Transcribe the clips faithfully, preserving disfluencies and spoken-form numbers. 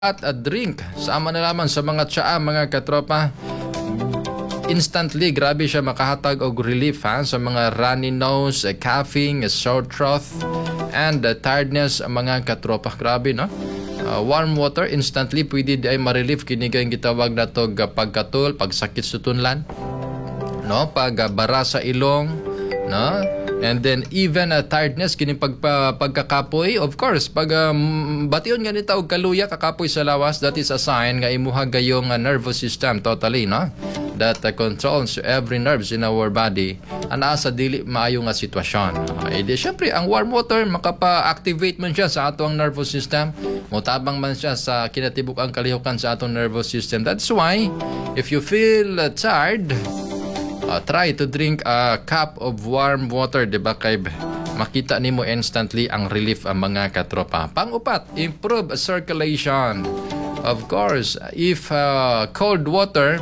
At a drink, sama na lamang sa mga tsaa mga katropa. Instantly, grabe siya makahatag og relief ha, sa mga runny nose, uh, coughing, uh, sore throat, and uh, tiredness mga katropa. Grabe, no? Uh, warm water, instantly pwede di ay ma-relief kini kay gitawag na to uh, pagkatul, pagsakit sa tunlan, no? Pag uh, bara sa ilong, no? And then even uh, tiredness kini pagpa, pagkakapoy, of course pag um, bation nga nita og kaluya kakapoy sa lawas, that is a sign nga imuha gayong uh, nervous system totally, no, that uh, controls every nerves in our body ana sa dili maayo nga sitwasyon. Uh, edi syempre ang warm water makapa-activate man siya sa atong nervous system, mutabang man siya sa kinatibuk-ang kalihukan sa atong nervous system. That's why if you feel uh, tired, Uh, try to drink a cup of warm water, diba kay makita nimo instantly ang relief ang mga katropa. Pang-upat, improve circulation. Of course, if uh, cold water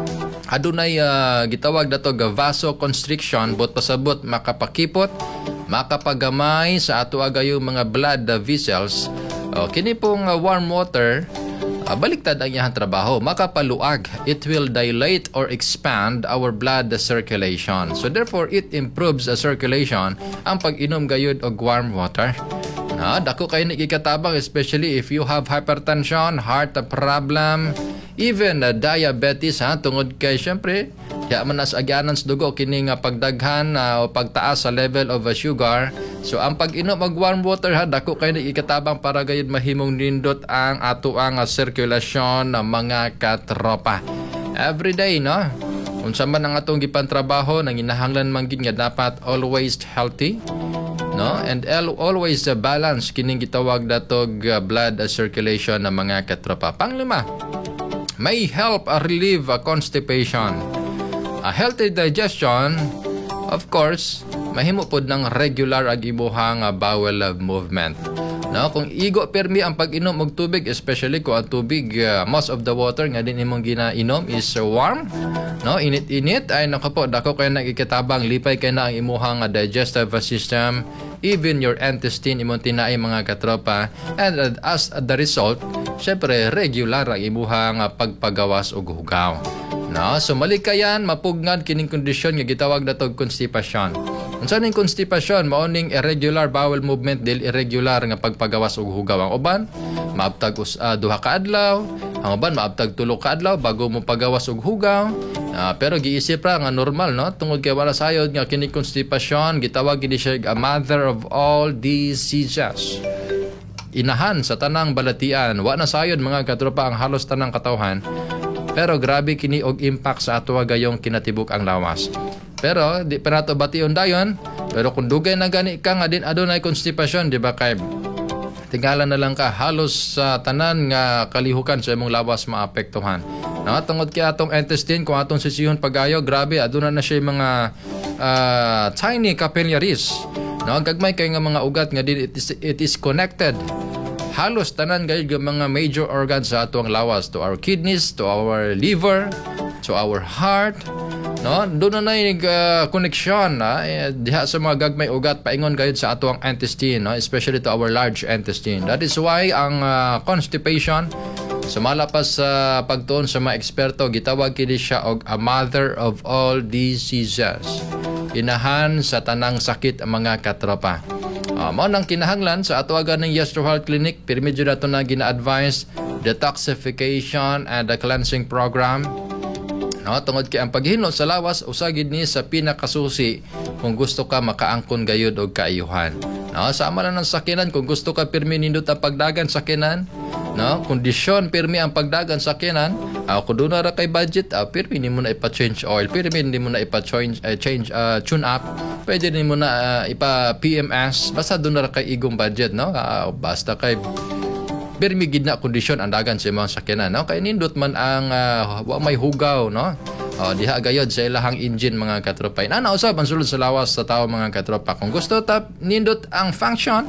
adunay uh, gitawag dato ga vasoconstriction, but pasabot makapakipot, makapagamay sa ato agayong mga blood vessels. Uh, kini pong uh, warm water, Uh, baliktad ang iyang trabaho, makapaluag. It will dilate or expand our blood circulation. So therefore, it improves the circulation ang pag-inom gayud og warm water. Na, dako kayo nagkikatabang, especially if you have hypertension, heart problem, even uh, diabetes, ha, tungod kay syempre, kaya man as agyanan sa dugo, kining uh, pagdaghan uh, o pagtaas sa level of uh, sugar. So ang pag-inom og warm water, ha, dako kayo nagkikatabang para gayud mahimong nindot ang ato ang uh, sirkulasyon ng uh, mga katropa. Every day, no? Unsa man ang atong gipantrabaho, nang inahanglan man gid nga dapat always healthy, no, and always uh, balance kining gitawag datog uh, blood uh, circulation ng mga katropa. Panglima, may help uh, relieve uh, constipation. A healthy digestion, of course, mahimo pod ng regular ag imuhang uh, bowel uh, movement. No, kung igo permi ang pag-inom og tubig, especially kung ang tubig, uh, most of the water nga din imong ginainom is uh, warm, no, init-init, ay nako po, dako kayo nagikitabang lipay kay na ang imuhang uh, digestive system, even your intestine imong tinaay mga katropa, and uh, as uh, the result, syempre regular ang imuhang uh, pagpagawas og hugaw. No, so malikayan mapugngad kining kondisyon nga gitawag natog constipation. Unsa ning constipation? Mao ning irregular bowel movement, dil irregular nga pagpagawas og hugaw. Ang uban maabtag us uh, duha ka adlaw, ang uban maabtag tulo ka adlaw bago mo pagawas og hugaw. Uh, pero giisip ra nga normal, no, tungod kay wala sayod nga kining constipation, gitawag gini siya a mother of all diseases. Inahan sa tanang balatian, wa na sayod mga katropa ang halos tanang katawhan. Pero grabe kini og impact sa ato gayong kinatibuk ang lawas. Pero di pa nato bation dayon, pero kung dugay na gani ka nga din adunay constipation, di ba kay tingala na lang ka halos sa uh, tanan nga kalihukan sa imong lawas maapektuhan. No, tungod kay atong intestine, kung atong sisihon pagayo, grabe aduna na siya mga uh, tiny capillaries. No, gagmay kay nga mga ugat nga din it is, it is connected. Halos tanan gayud mga major organs sa atong lawas, to our kidneys, to our liver, to our heart, no, doon na nay uh, connection na eh, diha sa mga gagmay ugat paingon gayud sa atong intestine, no, especially to our large intestine. That is why ang uh, constipation, sumala pa sa pagtuon sa mga eksperto, gitawag kini siya og a mother of all diseases. Inahan sa tanang sakit ang mga katropa. Uh, mao nang kinahanglan sa ato aga ng Yes to Health Clinic, pirmi jud ato na gina-advise detoxification and the cleansing program. No, tungod kay ang paghino sa lawas usagid ni sa pinakasusi kung gusto ka makaangkon gayud og kaayuhan. No, sama na ng sakinan, kung gusto ka pirmi nindot ang pagdagan sakinan, no, kondisyon pirmi ang pagdagan sakinan, uh, kung doon na ra kay budget, uh, pirmi nimo na ipa-change oil, pirmi nimo na ipa-change uh, change uh, tune up, pwede nimo na uh, ipa-P M S, basta doon na ra kay igong budget, no, uh, basta kay pirmi gid na kondisyon ang dagan sa imong sakyanan, no, kay nindot man ang uh, wa may hugaw, no. Oh, diha gayod sa ilahang engine mga katropa. Ana usab ang sulod sa lawas sa tao mga katropa. Kung gusto tap nindot ang function,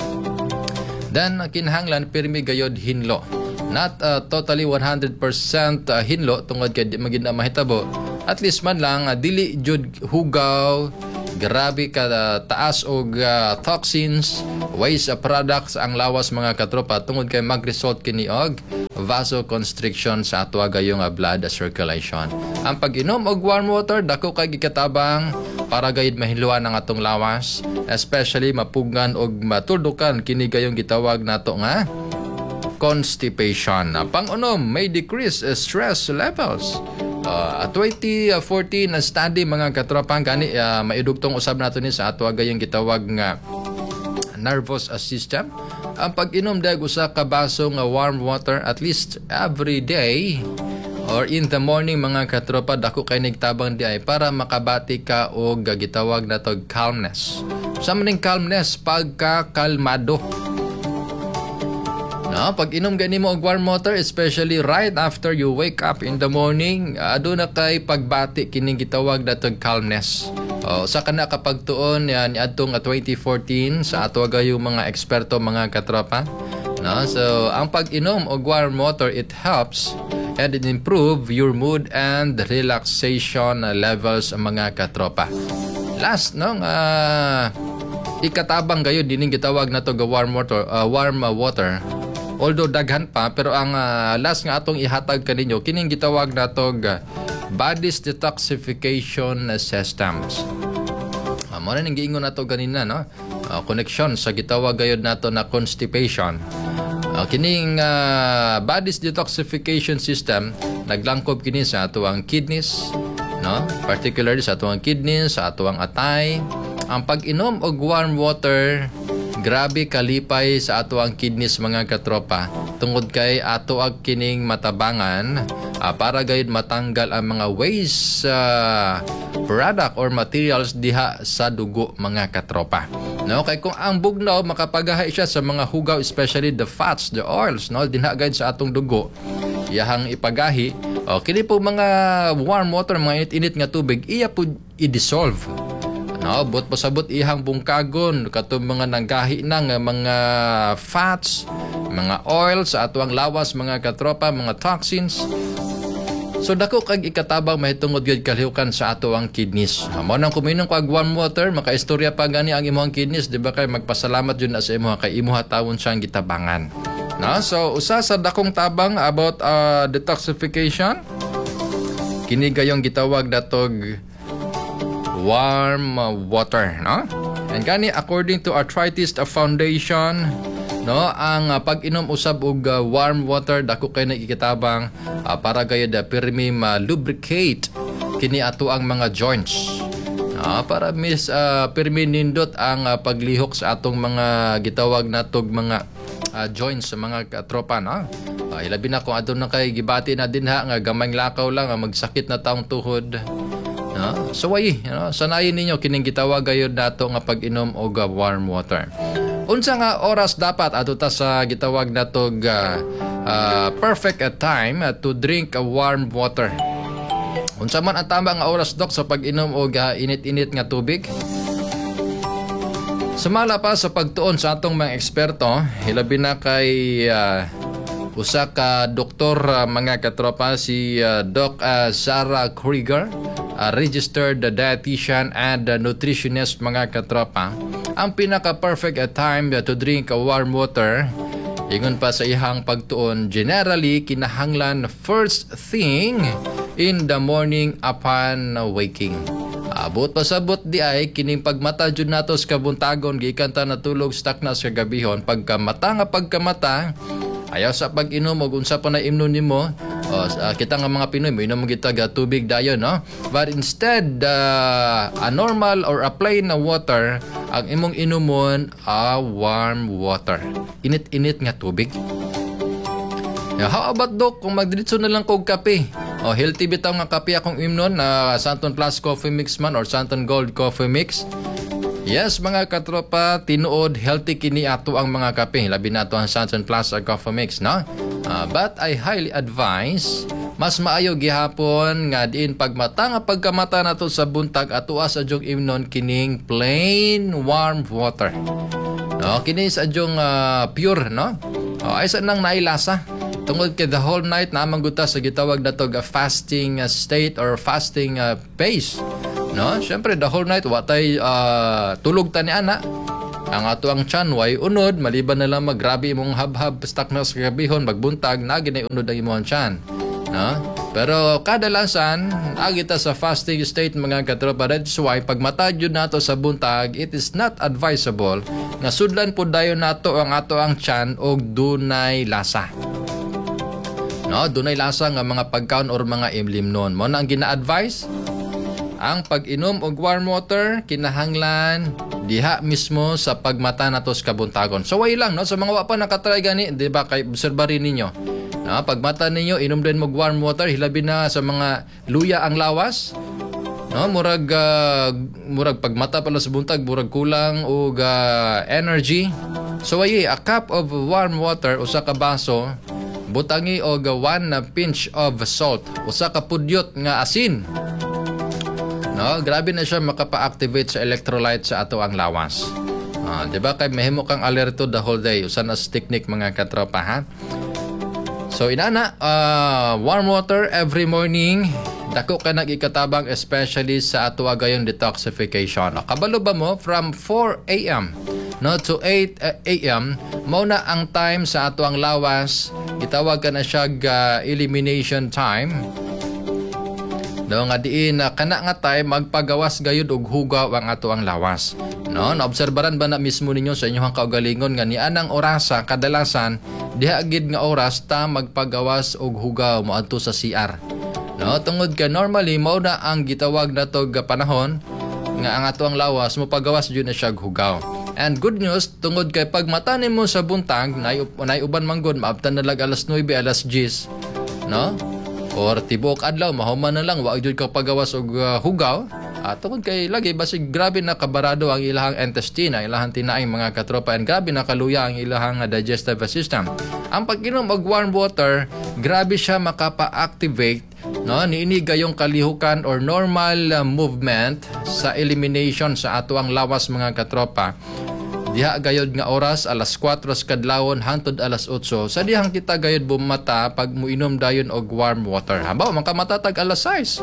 then kinahanglan pirmi gayod hinlo. Not uh, totally one hundred percent uh, hinlo tungod kay di magid na mahitabo. At least man lang uh, dili jud hugaw, grabe ka uh, taas og uh, toxins, waste uh, products ang lawas mga katropa tungod kay mag-result kini og vasoconstriction sa ato gayong uh, blood circulation. Ang pag-inom og warm water dako kay gikatabang para gayud mahiluan ang atong lawas, especially mapugan og matuldukan kini gayong gitawag nato nga constipation. Pang-unom may decrease uh, stress levels. Uh, twenty fourteen na study mga katropang gani uh, maidugtong usab nato ni sa ato gayong gitawag nga nervous system. Ang pag-inom dag usa ka baso nga warm water at least every day or in the morning mga katropa dako kay nigtabang di ay para makabati ka og gitawag nato calmness. Sa maning calmness pagkakalmado. No, pag inom gani mo og warm water especially right after you wake up in the morning, aduna kay pagbati kining gitawag nato calmness. O, sa kana kapag tuon yan adtong twenty fourteen sa ato gayong mga eksperto mga katropa. No, so ang pag-inom og warm water it helps and it improve your mood and relaxation levels mga katropa. Last no uh, ikatabang gayo dining gitawag nato ga warm water uh, warm water. Although daghan pa pero ang uh, last nga atong ihatag kaninyo kining gitawag nato ga body's detoxification systems. Uh, mo na ning giingon nato ganina no. Uh, connection sa gitawag gayud nato na constipation. Uh, kining uh, body's detoxification system naglangkob kini sa atuang kidneys, no? Particularly sa atuang kidneys, sa atuang atay. Ang pag-inom og warm water grabe kalipay sa atuang kidneys mga katropa. Tungod kay ato ag kining matabangan uh, para gayud matanggal ang mga waste uh, product or materials diha sa dugo mga katropa. No, kay kung ang bugnaw makapagahay siya sa mga hugaw especially the fats, the oils, no, dinha gayud sa atong dugo. Iyahang ipagahi. O kini po mga warm water, mga init-init nga tubig, iya po i-dissolve. No, but pasabot ihang bungkagon katong mga nanggahi na nga mga fats, mga oils sa atuang lawas mga katropa, mga toxins. So dako kag ikatabang mahitungod gyud kalihukan sa ato ang kidneys. Mao nang kuminom kag warm water, makaistorya pa gani ang imong kidneys, di ba kay magpasalamat jud na sa imong kay imuha tawon siyang gitabangan. No, so usa sa dakong tabang about uh, detoxification. Kini gayong gitawag natog warm water, no? And kani according to Arthritis Foundation, no, ang uh, pag-inom usab og uh, warm water dako kay nagikitabang uh, para gayud uh, pirmi ma-lubricate kini ato ang mga joints. Uh, para mis uh, pirmi nindot ang uh, paglihok sa atong mga gitawag natog mga uh, joints sa mga katropa, no? Uh, ilabi na kung adto na kay gibati na dinha nga gamay lakaw lang uh, magsakit na taong tuhod. No? So way, you know, sanayin ninyo kining gitawag gayud nato nga pag-inom og uh, warm water. Unsa nga oras dapat ato ta sa gitawag nato uh, uh, perfect uh, time uh, to drink a uh, warm water? Unsa man ang tama nga oras dok sa pag-inom og uh, init-init nga tubig? Sumala pa sa pagtuon sa atong mga eksperto, hilabi na kay uh, usa ka doktor uh, mga katropa si uh, Doc uh, Sarah Krieger, a registered dietitian and uh, nutritionist mga katropa. Ang pinaka-perfect uh, time uh, to drink a uh, warm water, ingon pa sa ihang pagtuon, generally kinahanglan first thing in the morning upon waking. Abot pasabot di ay kining pagmata jud nato sa kabuntagon gikan ta natulog stak na sa gabihon pagkamata nga pagkamata ayaw sa pag-inom og unsa pa na imnon nimo. O, uh, kita nga mga Pinoy mo inom kita ga tubig dayon, no? But instead uh, a normal or a plain na water ang imong inumon a warm water, init-init nga tubig. Yeah, how about dok kung magdiretso na lang kog kape? O healthy bitaw nga kape akong imnon na uh, Santon Plus Coffee Mix man or Santon Gold Coffee Mix. Yes, mga katropa, tinuod healthy kini ato ang mga kape, labi na ato ang Santon Plus Coffee Mix, no? Uh, but I highly advise mas maayo gihapon nga diin pagmata nga pagkamata nato sa buntag ato sa jong imnon kining plain warm water. No, kini sa jong uh, pure, no? O ay sa nang nailasa. Tungod kay the whole night na mangguta sa gitawag nato ga fasting uh, state or fasting uh, pace. No, syempre the whole night watay uh, tulog ta ni ana. ang ato ang tiyan way unod maliban na lang maggrabe imong habhab stuck na sa gabihon magbuntag na ginay unod ang imong tiyan, no? Pero kadalasan agita sa fasting state mga katropa, that's why pag mata jud nato sa buntag, it is not advisable nga sudlan pud dayon nato ang ato ang tiyan og dunay lasa. No, dunay lasa nga mga pagkaon or mga imlimnon. Mo na ang gina-advise ang pag-inom og warm water kinahanglan diha mismo sa pagmata nato sa kabuntagon. So way lang no sa mga wa pa nakatry gani, di ba kay obserbarin ninyo. No, pagmata ninyo inom din mo warm water hilabi na sa mga luya ang lawas. No, murag uh, murag pagmata pala sa buntag murag kulang og uh, energy. So way a cup of warm water usa ka baso butangi og one pinch of salt, usa ka pudyot nga asin. No, grabe na siya makapa-activate sa electrolyte sa ato ang lawas. Ah, di ba kay mahimo kang alerto the whole day usa na sa technique mga katropa ha. So inana, uh, warm water every morning. Dako ka nag-ikatabang especially sa ato agayong detoxification. O, kabalo ba mo from four a.m. no to eight a.m. mao na ang time sa ato ang lawas. Itawag ka na siya uh, elimination time. No, nga diin na uh, kana nga time magpagawas gayud og hugaw ang ato ang lawas. No, naobserbaran ba na mismo ninyo sa inyong kaugalingon nga ni anang orasa kadalasan diha gid nga oras ta magpagawas og hugaw moadto sa C R. No, tungod ka normally mao na ang gitawag nato nga panahon nga ang ato ang lawas mo pagawas jud na siya hugaw. And good news tungod kay pag mata nimo sa buntag nay nay uban manggod maabtan na lag alas nuwebe alas diyes, no? Or tibok adlaw mahuman na lang wa jud ka pagawas og uh, hugaw. At tungod kay lagi basig grabe na kabarado ang ilahang intestine, ang ilahang tinaing mga katropa, and grabe na kaluya ang ilahang digestive system. Ang pag-inom og warm water, grabe siya makapa-activate no niini gayong kalihukan or normal uh, movement sa elimination sa ato ang lawas mga katropa. Diha gayod nga oras alas kwatro sa kadlawon hangtod alas otso. Sa dihang kita gayod bumata pag muinom dayon og warm water. Habaw makamatag alas sais.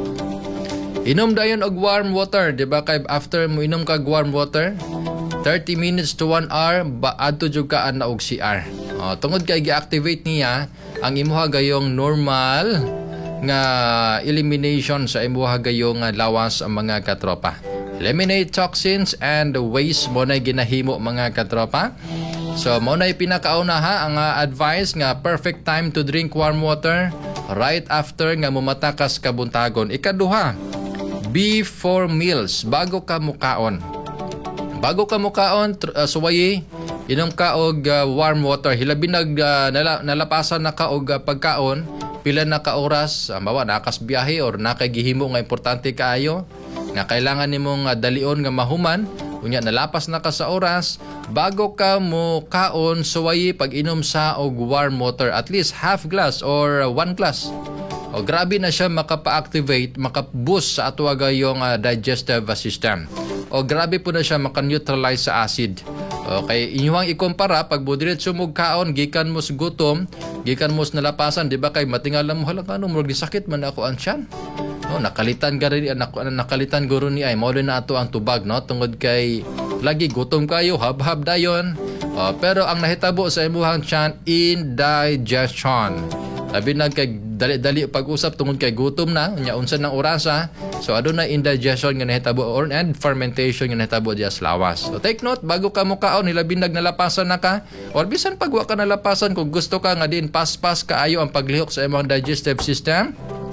Inom dayon og warm water, di ba kay after mo inom kag warm water, thirty minutes to one hour ba adto jud ka ana og C R. Oh, tungod kay gi-activate niya ang imuha gayong normal nga elimination sa imuha gayong lawas ang mga katropa. Eliminate toxins and waste mo na ginahimo mga katropa. So mo na pinakauna ha ang uh, advice nga perfect time to drink warm water right after nga mumatakas kabuntagon. Ikaduha, before meals, bago ka mukaon. Bago ka mukaon, uh, suwayi, inom ka og uh, warm water. Hilabi nag uh, nala, nalapasan na ka og uh, pagkaon, pila na ka oras, uh, bawa nakas biyahe or nakagihimo nga importante kaayo, nga kailangan nimong uh, dalion nga mahuman, unya nalapas na ka sa oras, bago ka mo kaon, suwayi pag-inom sa og warm water, at least half glass or uh, one glass. O grabe na siya makapa-activate, makaboost sa ato gayong uh, digestive system. O grabe po na siya maka-neutralize sa acid. Okay, inyong ikumpara pag budiretso mo kaon gikan mo sa gutom, gikan mo sa nalapasan, di ba kay matingalan mo halang ano, murag sakit man ako ang tiyan. No, nakalitan ka rin, nak, nakalitan guro ni ay, maulo na ato ang tubag, no? Tungod kay lagi gutom kayo, hab-hab dayon. Uh, pero ang nahitabo sa imuhang tiyan, indigestion. Labi na kay dali-dali pag-usap tungod kay gutom na, nya unsa ng orasa. So aduna indigestion nga nahitabo or and fermentation nga nahitabo diya sa lawas. So take note bago ka mo kaon hilabi nag nalapasan na ka or bisan pag wa ka nalapasan kung gusto ka nga din pas-pas kaayo ang paglihok sa imong digestive system.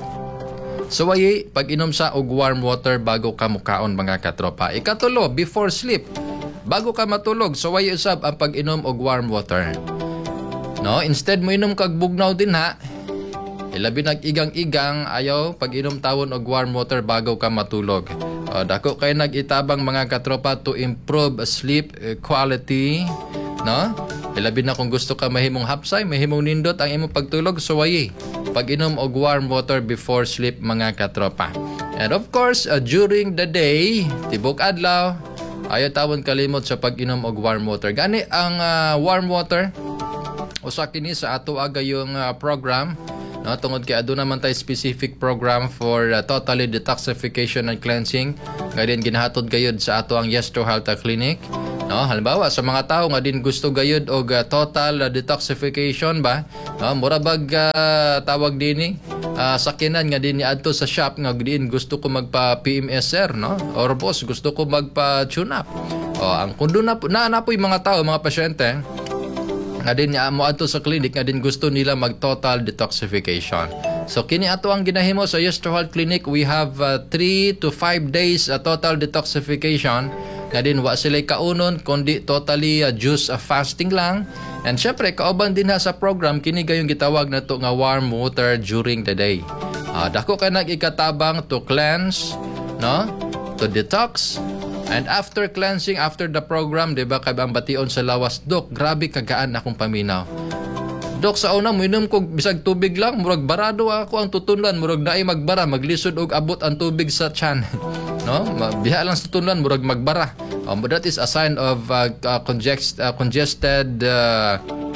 So wayi pag-inom sa og warm water bago ka mo kaon mga katropa. Ikatulo, before sleep. Bago ka matulog, so wayi usab ang pag-inom og warm water. No, instead mo inom kag bugnaw din ha. Ilabi nag-igang-igang ayaw pag-inom tawon og warm water bago ka matulog. Uh, dako kay nag-itabang mga katropa to improve sleep quality, no? Ilabi na kung gusto ka mahimong hapsay, mahimong nindot ang imong pagtulog, so wayi pag-inom og warm water before sleep mga katropa. And of course, uh, during the day, tibok adlaw, ayaw tawon kalimot sa pag-inom og warm water. Gani ang uh, warm water usa kini sa ato aga yung uh, program. No, tungod kay aduna man tay specific program for uh, totally detoxification and cleansing. Ngayon ginahatod gayud sa ato ang Yes to Health Clinic. No, halimbawa sa mga tao nga din gusto gayud og uh, total uh, detoxification ba, no, mura bag uh, tawag dinhi uh, sakinan nga din adto sa shop nga din gusto ko magpa P M S sir, no, or boss gusto ko magpa tune up. O ang kundo na na, na po yung mga tao, mga pasyente nga din uh, mo adto sa clinic nga din gusto nila mag total detoxification. So kini ato ang ginahimo sa Yes to Health Clinic. We have three to five days uh, total detoxification. Nga din wa sila kaunon kundi totally uh, juice uh, fasting lang. And syempre kauban din ha sa program kini gayong gitawag nato nga warm water during the day. Uh, dako kay nag-ikatabang to cleanse, no? To detox. And after cleansing, after the program, di ba kay ang bation sa lawas, Dok, grabe kagaan akong paminaw. Dok, sa una, minom ko bisag tubig lang, murag barado ako ang tutunlan, murag naay magbara, maglisod og abot ang tubig sa tiyan. No? Biha lang sa tutunlan, murag magbara. Um, that is a sign of uh, uh, congest, uh, congested uh,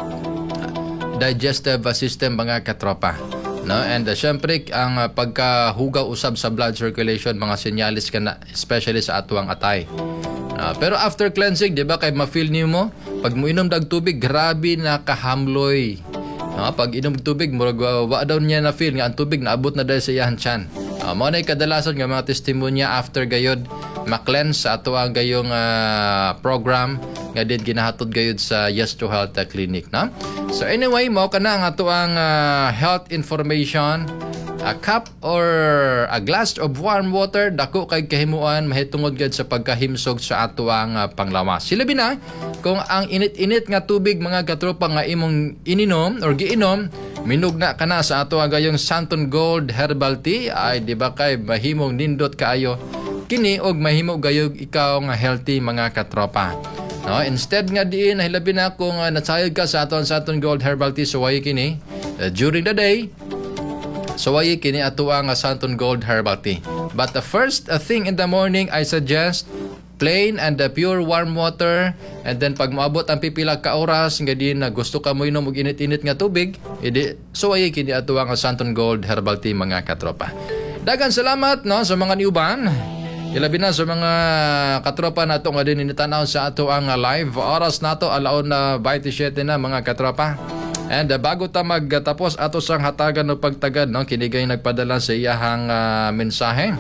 digestive system, mga katropa. No? And uh, syempre, ang uh, pagkahugaw usab sa blood circulation, mga senyalis ka na, especially sa atuang atay. Uh, pero after cleansing, di ba, kay ma-feel niyo mo, pag mo inom dag tubig, grabe na kahamloy. Uh, pag inom tubig, murag uh, wa daw niya na feel nga ang tubig naabot na dahil sa iyahan tiyan. Uh, mo na kadalasan nga mga testimonya after gayod ma-cleanse sa ato ang gayong uh, program nga din ginahatod gayod sa Yes to Health uh, Clinic, no? So anyway, mao kana ang ato ang uh, health information. A cup or a glass of warm water, dako kay kahimuan mahitungod gad sa pagkahimsog sa ato ang uh, panglawas. Sila bina kung ang init-init nga tubig, mga katropa, nga imong ininom or giinom, minugna kana sa ato ang gayong Santon Gold Herbal Tea, ay di ba kay mahimong nindot kaayo kini og mahimo gayog ikaw nga healthy, mga katropa. No, instead nga diin hilabi na kung uh, natsayod ka sa ato ang Santon Gold Herbal Tea, so why kini uh, during the day. So why kini ato ang uh, Santon Gold Herbal Tea. But the first uh, thing in the morning, I suggest plain and uh, pure warm water, and then pag moabot ang pipila ka oras nga din na uh, gusto ka mo inom og init-init nga tubig, edi so why kini ato ang uh, Santon Gold Herbal Tea, mga katropa. Dagan salamat, no, sa mga niuban. Ilabi na sa mga katropa nato nga din initanaw sa ato ang uh, live oras nato alaon na twenty-seven na, mga katropa. And uh, bago ta magtapos ato sang hatagan o pagtagad, no, kinigay nagpadala sa iyahang uh, mensahe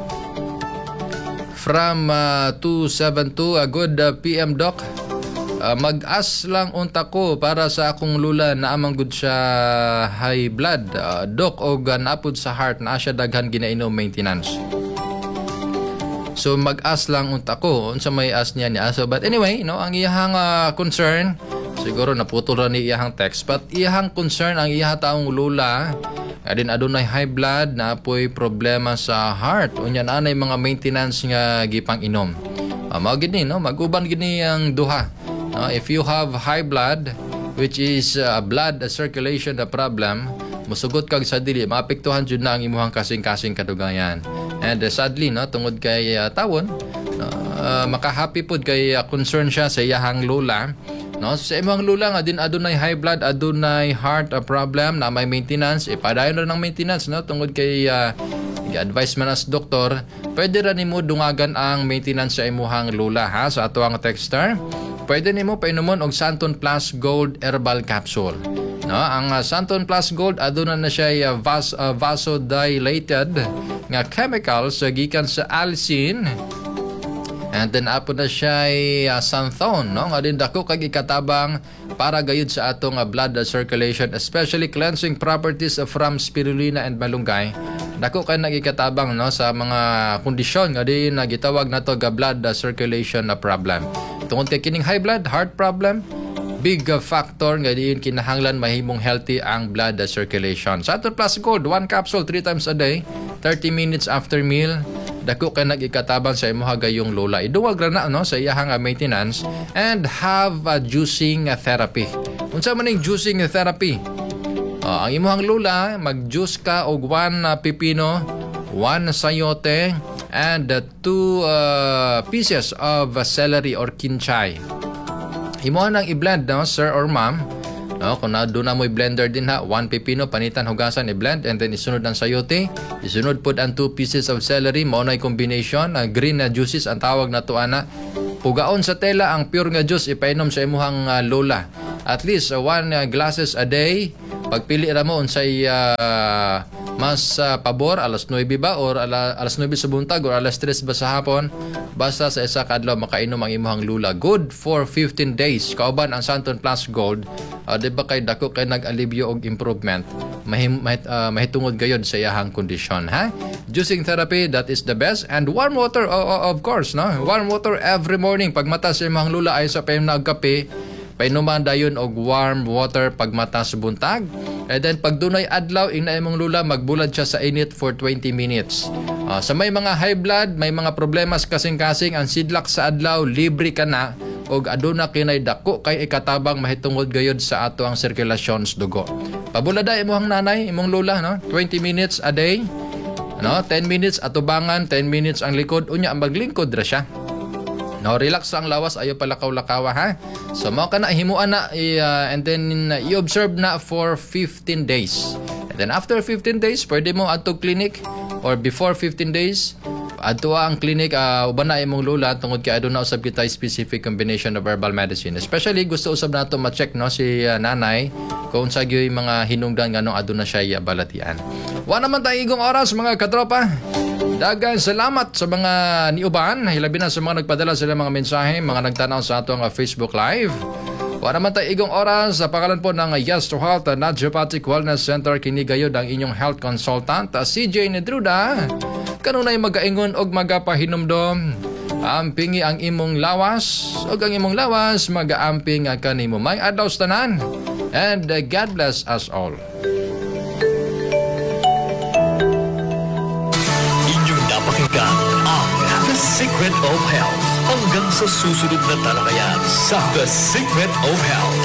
from uh, two seven two, a good uh, P M Doc. Uh, mag-as lang unta ko para sa akong lula na amang good siya high blood, uh, Doc, o uh, naapod sa heart na asya daghan ginainom maintenance. So mag-as lang unta ko unsa may as niya niya. So but anyway, no, ang iyahang uh, concern, siguro naputol ra ni iyahang text, but iyahang concern ang iyahang taong lula adin adunay high blood na apoy problema sa heart, unya na anay mga maintenance nga gipang inom. Uh, mao gid ni, no, mag-uban gid ni ang duha. No, if you have high blood, which is uh, blood uh, circulation the problem, musugot kag sa dili, maapektuhan jud na ang imuhang kasing-kasing kadugayan. And uh, sadly, no, tungod kay uh, tawon, uh, makahappy pod kay uh, concern siya sa iyahang lula. No, sa imong lula nga din adunay high blood, adunay heart a problem na may maintenance, ipadayon ra ng maintenance, no, tungod kay uh, i-advise man as doktor, pwede ra nimo dungagan ang maintenance sa imong lula, ha, sa ato ang texter. Pwede nimo painomon og Santon Plus Gold Herbal Capsule. No, ang uh, Santon Plus Gold aduna na siya uh, vas uh, vasodilated nga chemicals uh, gikan sa allicin. And then apo na siya uh, santhone, no, nga din dako kag ikatabang para gayud sa atong uh, blood uh, circulation, especially cleansing properties uh, from spirulina and malunggay. Dako kay nagikatabang, no, sa mga kondisyon nga din nagitawag nato ga blood uh, circulation na uh, problem. Tungod kay kining high blood, heart problem, big uh, factor nga din kinahanglan mahimong healthy ang blood uh, circulation. Santon Plus Gold, one capsule three times a day, thirty minutes after meal. Dako kay nag-ikatabang sa imuha gayong lola. Iduwag ra na, no, sa iyahang uh, maintenance, and have a juicing uh, therapy. Unsa man ning juicing uh, therapy? Uh, ang imuhang lola, mag-juice ka og one uh, pipino, one sayote, and uh, two uh, pieces of uh, celery or kinchay. Imo nang i-blend, no, sir or ma'am. No, kung na doon na mo i-blender din, ha, one pipino, panitan, hugasan, i-blend, and then isunod ang sayote, isunod pod ang two pieces of celery, mao na combination, uh, green na uh, juices ang tawag na to ana. pugaon sa tela ang pure nga juice ipainom sa imuhang uh, lola. At least uh, one uh, glasses a day. Pagpili ra mo unsay uh, mas uh, pabor, alas nuwebe ba or ala, alas nuwebe sa buntag or alas tres ba sa hapon, basta sa isa ka adlaw makainom ang imuhang lula. Good for fifteen days. Kauban ang Santon Plus Gold, uh, di ba kay dako kay nag-alibyo og improvement. Mahim, mahit, uh, mahitungod gayod sa iyahang kondisyon, ha? Juicing therapy, that is the best. And warm water, oh, oh, of course, no? Warm water every morning. Pag mata sa imong lula ay sa payong nagkape, painuman dayon og warm water pag mata sa buntag. And then pag dunay adlaw ing na imong lula, magbulad siya sa init for twenty minutes. Uh, sa may mga high blood, may mga problemas kasing-kasing, ang sidlak sa adlaw, libre ka na og aduna kinay dako kay ikatabang mahitungod gayod sa ato ang sirkulasyon sa dugo. Pabulada imong nanay, imong lula, no? twenty minutes a day. No, ten minutes atubangan, ten minutes ang likod, unya ang maglingkod ra siya. No, relax ang lawas, ayo palakaw-lakawa, ha. So mao kana himuan na uh, and then uh, you observe na for fifteen days. And then after fifteen days, pwede mo adto clinic or before fifteen days, adto ang clinic uh, uban na imong lula tungod kay aduna usab kita specific combination of herbal medicine. Especially gusto usab nato ma-check no si uh, nanay kung sa gyoy mga hinungdan nganong aduna siya balatian. Wa naman tayo igong oras mga katropa. Dagan salamat sa mga niuban, hilabi na sa mga nagpadala sila mga mensahe, mga nagtanaw sa atong uh, Facebook Live. Wa naman tayo igong oras sa pangalan po ng Yes to Health Naturopathic Wellness Center, kinigayod ang inyong health consultant, uh, C J Nedruda. Kanunay magaingon og magapahinumdom. Ampingi ang imong lawas, og ang imong lawas magaamping uh, kanimo. May adlaw sa tanan. And uh, God bless us all. Napakinggan ang The Secret of Health hanggang sa susunod na talakayan sa The Secret of Health.